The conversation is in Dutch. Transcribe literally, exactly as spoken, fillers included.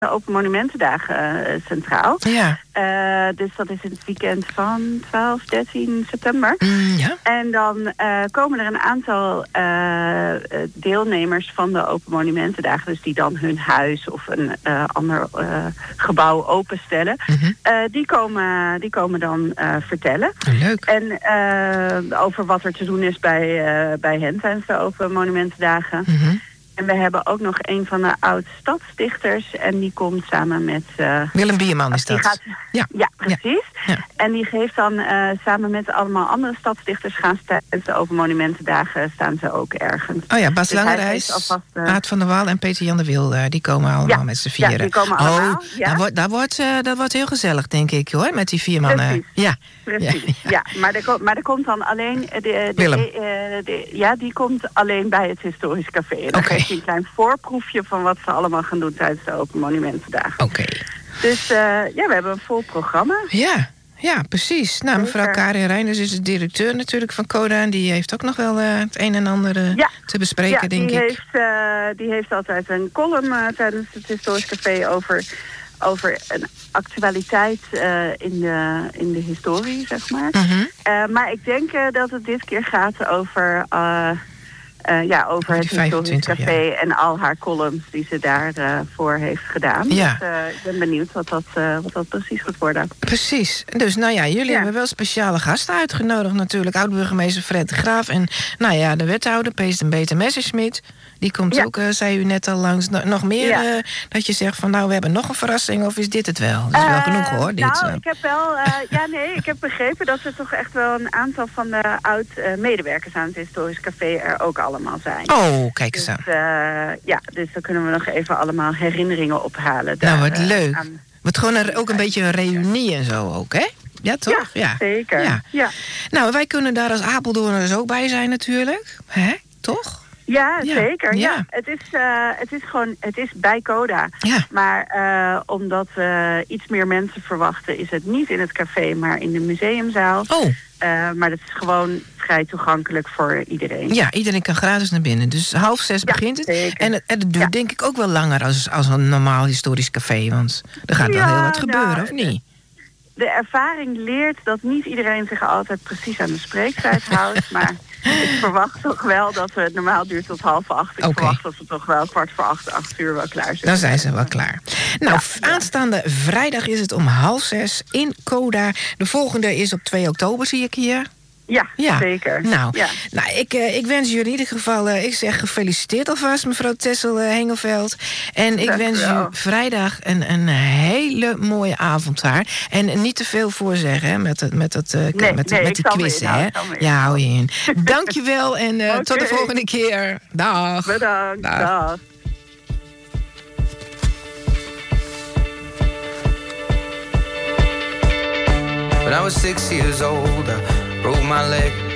de Open Monumentendagen uh, centraal. Ja. Uh, dus dat is in het weekend van twaalf, dertien september. Mm, ja. En dan uh, komen er een aantal uh, deelnemers van de Open Monumentendagen, dus die dan hun huis of een uh, ander uh, gebouw openstellen. Mm-hmm. Uh, die, komen, die komen dan uh, vertellen. Oh, leuk. En uh, over wat er te doen is bij, uh, bij hen tijdens de Open Monumentendagen. Mm-hmm. En we hebben ook nog een van de oud-stadsdichters. En die komt samen met... Uh, Willem Bierman is dat. Gaat, ja. ja, precies. Ja. Ja. En die geeft dan uh, samen met allemaal andere stadsdichters... gaan tijdens de Open Monumentendagen staan ze ook ergens. Oh ja, Bas dus Langerijs, alvast, uh, Aad van der Waal en Peter Jan de Wil... Uh, die komen allemaal ja. met z'n vieren. Ja, die komen allemaal. Oh, ja. dat, wordt, dat, wordt, uh, dat wordt heel gezellig, denk ik, hoor. Met die vier mannen. Precies. Ja. Precies, ja. ja. ja. Maar, er, maar er komt dan alleen... De, de, Willem. De, de, de, ja, die komt alleen bij het Historisch Café. En dan okay. geeft hij een klein voorproefje van wat ze allemaal gaan doen tijdens de Open Monumentendagen. Oké. Okay. Dus uh, ja, we hebben een vol programma. Ja, ja, precies. Nou, mevrouw Karin Reinders is de directeur natuurlijk van CODA. En die heeft ook nog wel uh, het een en ander uh, ja. te bespreken, ja, denk die ik. Heeft, uh, die heeft altijd een column uh, tijdens het Historisch Café over... over een actualiteit uh, in, de, in de historie, zeg maar. Mm-hmm. Uh, maar ik denk uh, dat het dit keer gaat over, uh, uh, ja, over het Historisch Café... Ja. En al haar columns die ze daarvoor uh, voor heeft gedaan. Ja. Dus uh, ik ben benieuwd wat dat, uh, wat dat precies gaat worden. Precies. Dus nou ja, jullie ja. hebben wel speciale gasten uitgenodigd natuurlijk. Oud-burgemeester Fred de Graaf en nou ja, de wethouder Peter Beter Messerschmidt. Die komt ja. ook, uh, zei u net al langs. No- nog meer ja. uh, dat je zegt van nou, we hebben nog een verrassing of is dit het wel? Dat is wel uh, genoeg hoor, dit. Nou, ik heb wel, uh, ja nee, ik heb begrepen dat er toch echt wel een aantal van de oud-medewerkers aan het Historisch Café er ook allemaal zijn. Oh, kijk eens dus, aan. Uh, ja, dus dan kunnen we nog even allemaal herinneringen ophalen. Daar, nou, wat uh, leuk. Aan... Wat gewoon er ook een beetje een reunie en zo ook, hè? Ja, toch? Ja, ja. zeker. Ja. Ja. Nou, wij kunnen daar als Apeldoorners ook bij zijn natuurlijk. Hè? Toch? Ja, ja, zeker. Ja. Ja. Het, is, uh, het is gewoon, het is bij CODA. Ja. Maar uh, omdat we iets meer mensen verwachten, is het niet in het café, maar in de museumzaal. Oh. Uh, maar dat is gewoon vrij toegankelijk voor iedereen. Ja, iedereen kan gratis naar binnen. Dus half zes ja, begint het. En het, en het duurt ja. denk ik ook wel langer als, als een normaal historisch café. Want er gaat ja, wel heel wat gebeuren, nou, of niet? De ervaring leert dat niet iedereen zich altijd precies aan de spreektijd houdt. Maar ik verwacht toch wel dat het normaal duurt tot half acht. Ik okay. verwacht dat we toch wel kwart voor acht, acht uur wel klaar zijn. Dan zijn ze wel klaar. Nou, ja, aanstaande ja. vrijdag is het om half zes in CODA. De volgende is op twee oktober, zie ik hier. Ja, ja, zeker. Nou, ja. nou ik, uh, ik wens jullie in ieder geval... Uh, ik zeg gefeliciteerd alvast, mevrouw Tessel uh, Hengelveld. En ik Dank wens u vrijdag een, een hele mooie avond daar. En niet te veel voorzeggen hè, met, het, met, het, uh, nee, met, nee, met de quizzen. Hè? Ja, hou je in. Dank je wel en uh, okay. tot de volgende keer. Dag. Bedankt. Dag. Dag. When I was six years old, I broke my leg.